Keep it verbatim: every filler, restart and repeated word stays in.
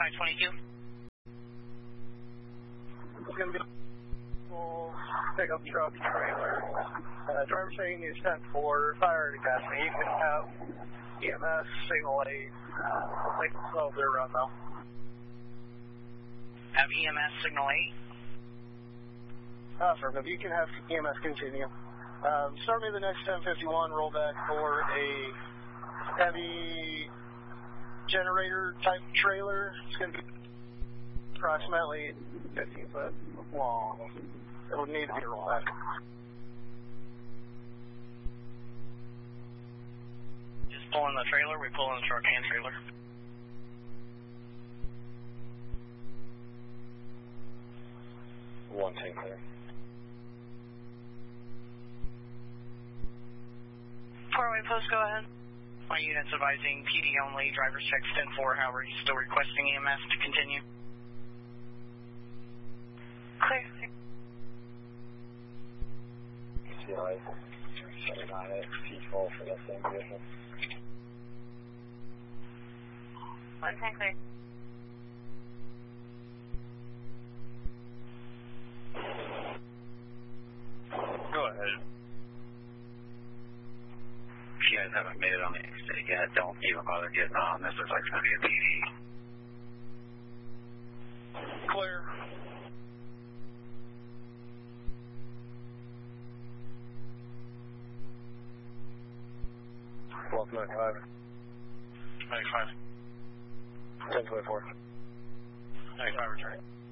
ninety-five twenty-two. It's going to be a full pickup truck trailer. Uh, driver saying he's ten four, fire to gas me. You can have E M S, signal eight. Uh, they can slow their run though. Have E M S, signal eight? Affirmative. You can have E M S continue. Um, start me the next ten fifty-one, roll back for a heavy generator type trailer. It's going to be approximately fifteen foot long. It would need to be a rollback. Just pulling the trailer, we pull in the truck and trailer. One tank there. Four-way post, go ahead. My unit's advising P D only, driver's check ten four, however, he's still requesting E M S to continue. Clear. C I, seventy-nine X, P-fall for that same vehicle. One tank clear. Go ahead. If you guys haven't made it on the exit yet, don't even bother getting on. This looks like it's going to be a P D. Clear. twelve ninety-five. ninety-five. ten twenty-four. ninety-five return.